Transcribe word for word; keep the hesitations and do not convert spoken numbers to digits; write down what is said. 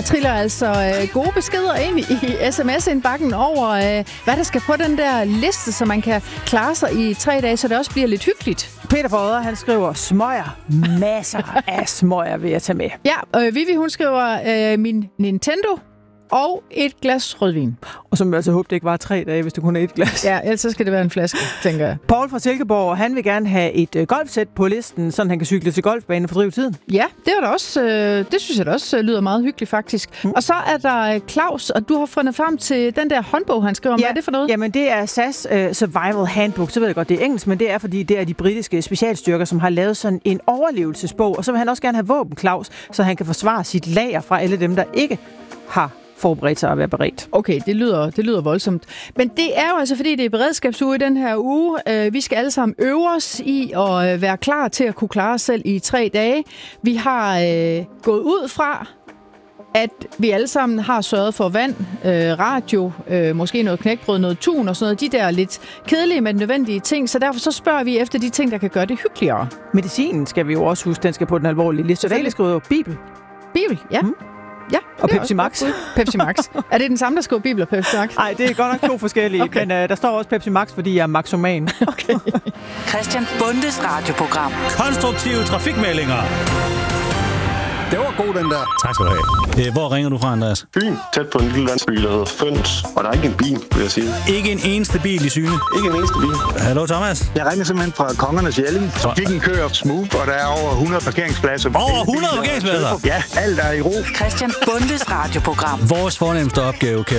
Der triller altså øh, gode beskeder ind i sms-indbakken over, øh, hvad der skal på den der liste, så man kan klare sig i tre dage, så det også bliver lidt hyggeligt. Peter Forder, han skriver smøger. Masser af smøger vil jeg tage med. Ja, øh, Vivi, hun skriver øh, min Nintendo og et glas rødvin. Og så må jeg altså håbe, det ikke var tre dage, hvis du kun har et glas. Ja, ellers så skal det være en flaske, tænker jeg. Paul fra Silkeborg, han vil gerne have et øh, golfsæt på listen, så han kan cykle til golfbanen og fordrive tiden. Ja, det er da også, øh, det synes jeg da også lyder meget hyggeligt, faktisk. Mm. Og så er der Claus, og du har fundet frem til den der håndbog, han skriver om. Ja, hvad er det for noget? Jamen, det er S A S uh, Survival Handbook. Så ved jeg godt, det er engelsk, men det er, fordi det er de britiske specialstyrker, som har lavet sådan en overlevelsesbog. Og så vil han også gerne have våben, Claus, så han kan forsvare sit lager fra alle dem, der ikke har forberedt sig at være beredt. Okay, det lyder, det lyder voldsomt. Men det er jo altså, fordi det er beredskabsuge i den her uge. Vi skal alle sammen øve os i at være klar til at kunne klare os selv i tre dage. Vi har øh, gået ud fra, at vi alle sammen har sørget for vand, øh, radio, øh, måske noget knækbrød, noget tun og sådan noget. De der lidt kedelige, men nødvendige ting. Så derfor så spørger vi efter de ting, der kan gøre det hyggeligere. Medicinen skal vi jo også huske, den skal på den alvorlige liste. Så det skriver jo Bibel. Bibel, ja. Mm. Ja, og Pepsi Max. Pepsi Max. Er det den samme, der skriver Bibel og Pepsi Max? Nej, det er godt nok to forskellige, okay. Men uh, der står også Pepsi Max, fordi jeg er maxoman. Okay. Christian Bundes radioprogram. Konstruktive trafikmeldinger. Det var god, den der. Tak skal du have. Hvor ringer du fra, Andreas? Fyn, tæt på en lille landsby, der hedder Føns. Og der er ikke en bil, vil jeg sige. Ikke en eneste bil i syne? Ikke en eneste bil. Hallo, Thomas. Jeg ringer simpelthen fra Kongernes Jelling. Trafikken kører smooth, og der er over hundrede parkeringspladser. Over hundrede parkeringspladser? Ja, alt er i ro. Christian Bundes radioprogram. Vores fornemmeste opgave, kære